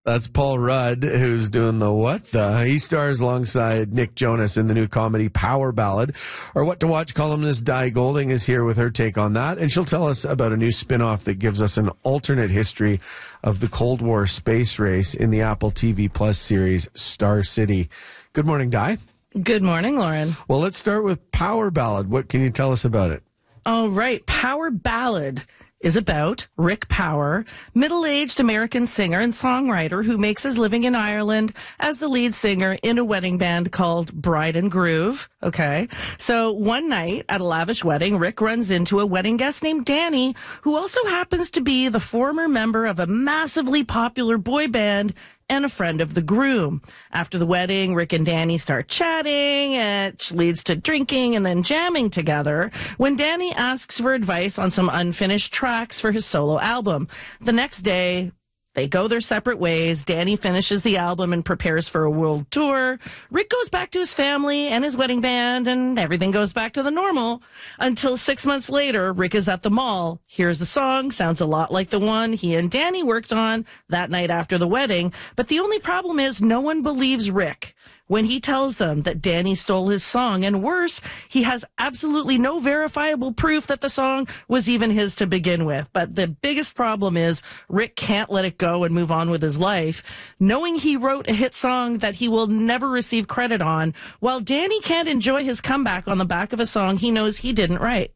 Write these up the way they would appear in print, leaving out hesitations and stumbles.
That's Paul Rudd, who's doing the what the. He stars alongside Nick Jonas in the new comedy Power Ballad. Our What to Watch columnist Di Golding is here with her take on that, and she'll tell us about a new spin-off that gives us an alternate history of the Cold War space race in the Apple TV Plus series Star City. Good morning, Di. Good morning, Lauren. Well, let's start with Power Ballad. What can you tell us about it? All right. Power Ballad is about Rick Power, middle-aged American singer and songwriter who makes his living in Ireland as the lead singer in a wedding band called Bride and Groove. Okay. So one night at a lavish wedding, Rick runs into a wedding guest named Danny, who also happens to be the former member of a massively popular boy band and a friend of the groom. After the wedding, Rick and Danny start chatting, which leads to drinking and then jamming together when Danny asks for advice on some unfinished tracks for his solo album. The next day, they go their separate ways. Danny finishes the album and prepares for a world tour. Rick goes back to his family and his wedding band, and everything goes back to the normal. Until 6 months later, Rick is at the mall, hears a song, sounds a lot like the one he and Danny worked on that night after the wedding. But the only problem is no one believes Rick when he tells them that Danny stole his song. And worse, he has absolutely no verifiable proof that the song was even his to begin with. But the biggest problem is Rick can't let it go and move on with his life, knowing he wrote a hit song that he will never receive credit on, while Danny can't enjoy his comeback on the back of a song he knows he didn't write.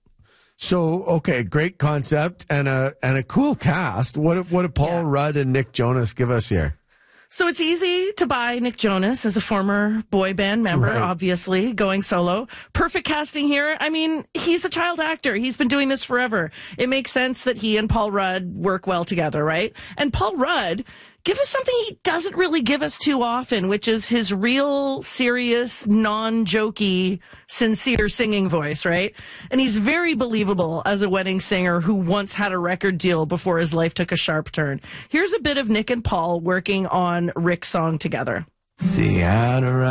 So, okay, great concept and a cool cast. What did Paul Rudd and Nick Jonas give us here? So it's easy to buy Nick Jonas as a former boy band member, Right. Obviously, going solo. Perfect casting here. I mean, he's a child actor. He's been doing this forever. It makes sense that he and Paul Rudd work well together, right? And Paul Rudd gives us something he doesn't really give us too often, which is his real, serious, non-jokey, sincere singing voice, right? And he's very believable as a wedding singer who once had a record deal before his life took a sharp turn. Here's a bit of Nick and Paul working on Rick's song together. See how to